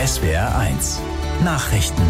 SWR1 Nachrichten.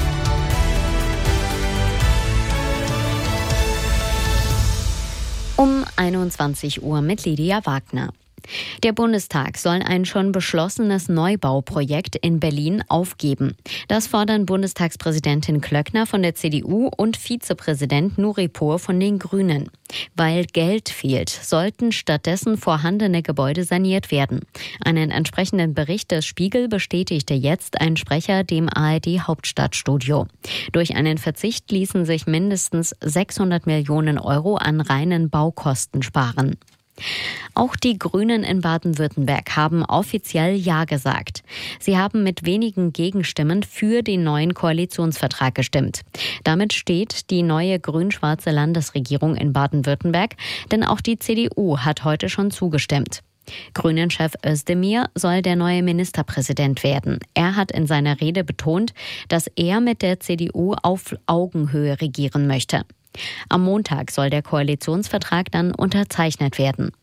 Um 21 Uhr mit Lydia Wagner. Der Bundestag soll ein schon beschlossenes Neubauprojekt in Berlin aufgeben. Das fordern Bundestagspräsidentin Klöckner von der CDU und Vizepräsident Nuripur von den Grünen. Weil Geld fehlt, sollten stattdessen vorhandene Gebäude saniert werden. Einen entsprechenden Bericht des Spiegel bestätigte jetzt ein Sprecher dem ARD-Hauptstadtstudio. Durch einen Verzicht ließen sich mindestens 600 Millionen Euro an reinen Baukosten sparen. Auch die Grünen in Baden-Württemberg haben offiziell Ja gesagt. Sie haben mit wenigen Gegenstimmen für den neuen Koalitionsvertrag gestimmt. Damit steht die neue grün-schwarze Landesregierung in Baden-Württemberg, denn auch die CDU hat heute schon zugestimmt. Grünen-Chef Özdemir soll der neue Ministerpräsident werden. Er hat in seiner Rede betont, dass er mit der CDU auf Augenhöhe regieren möchte. Am Montag soll der Koalitionsvertrag dann unterzeichnet werden.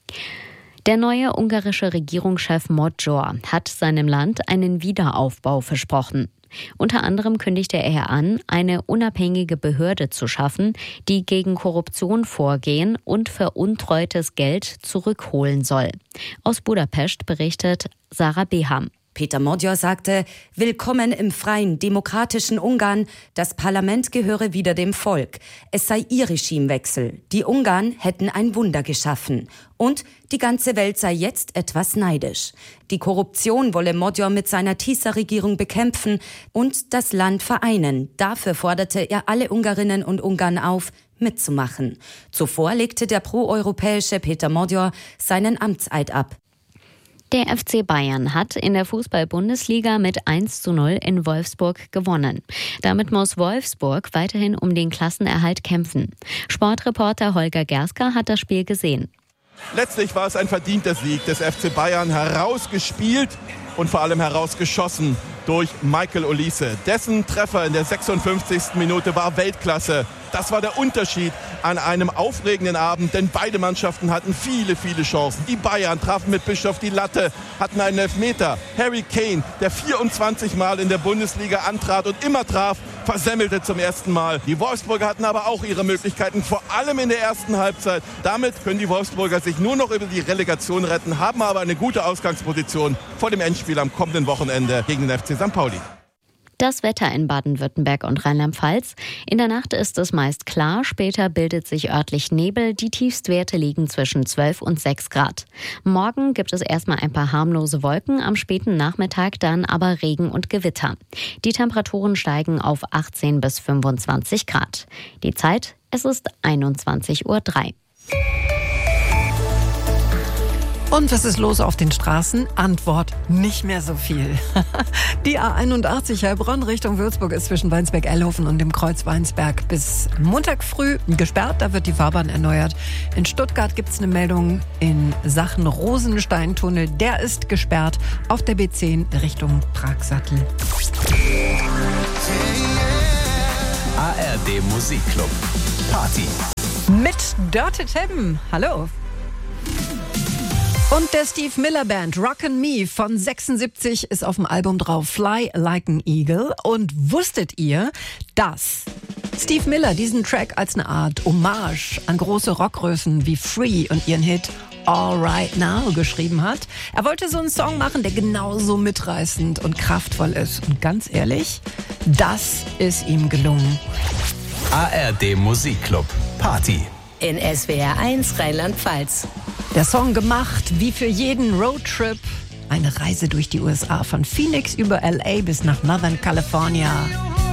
Der neue ungarische Regierungschef Magyar hat seinem Land einen Wiederaufbau versprochen. Unter anderem kündigte er an, eine unabhängige Behörde zu schaffen, die gegen Korruption vorgehen und veruntreutes Geld zurückholen soll. Aus Budapest berichtet Sarah Beham. Peter Magyar sagte, willkommen im freien, demokratischen Ungarn. Das Parlament gehöre wieder dem Volk. Es sei ihr Regimewechsel. Die Ungarn hätten ein Wunder geschaffen. Und die ganze Welt sei jetzt etwas neidisch. Die Korruption wolle Magyar mit seiner TISA-Regierung bekämpfen und das Land vereinen. Dafür forderte er alle Ungarinnen und Ungarn auf, mitzumachen. Zuvor legte der proeuropäische Peter Magyar seinen Amtseid ab. Der FC Bayern hat in der Fußball-Bundesliga mit 1:0 in Wolfsburg gewonnen. Damit muss Wolfsburg weiterhin um den Klassenerhalt kämpfen. Sportreporter Holger Gerska hat das Spiel gesehen. Letztlich war es ein verdienter Sieg des FC Bayern, herausgespielt und vor allem herausgeschossen durch Michael Olise. Dessen Treffer in der 56. Minute war Weltklasse. Das war der Unterschied an einem aufregenden Abend, denn beide Mannschaften hatten viele Chancen. Die Bayern trafen mit Bischof die Latte, hatten einen Elfmeter. Harry Kane, der 24 Mal in der Bundesliga antrat und immer traf, versemmelte zum ersten Mal. Die Wolfsburger hatten aber auch ihre Möglichkeiten, vor allem in der ersten Halbzeit. Damit können die Wolfsburger sich nur noch über die Relegation retten, haben aber eine gute Ausgangsposition vor dem Endspiel am kommenden Wochenende gegen den FC St. Pauli. Das Wetter in Baden-Württemberg und Rheinland-Pfalz. In der Nacht ist es meist klar, später bildet sich örtlich Nebel. Die Tiefstwerte liegen zwischen 12 und 6 Grad. Morgen gibt es erstmal ein paar harmlose Wolken, am späten Nachmittag dann aber Regen und Gewitter. Die Temperaturen steigen auf 18 bis 25 Grad. Die Zeit, es ist 21:03 Uhr. Und was ist los auf den Straßen? Antwort, nicht mehr so viel. Die A81 Heilbronn Richtung Würzburg ist zwischen Weinsberg-Ellhofen und dem Kreuz Weinsberg bis Montag früh gesperrt. Da wird die Fahrbahn erneuert. In Stuttgart gibt es eine Meldung in Sachen Rosensteintunnel. Der ist gesperrt auf der B10 Richtung Pragsattel. ARD Musikclub. Party. Mit Dörte Tebben. Hallo. Und der Steve Miller Band Rockin' Me von 76 ist auf dem Album drauf Fly Like an Eagle. Und wusstet ihr, dass Steve Miller diesen Track als eine Art Hommage an große Rockgrößen wie Free und ihren Hit All Right Now geschrieben hat? Er wollte so einen Song machen, der genauso mitreißend und kraftvoll ist. Und ganz ehrlich, das ist ihm gelungen. ARD Musikclub. Party. In SWR1 Rheinland-Pfalz. Der Song gemacht wie für jeden Roadtrip. Eine Reise durch die USA von Phoenix über LA bis nach Northern California.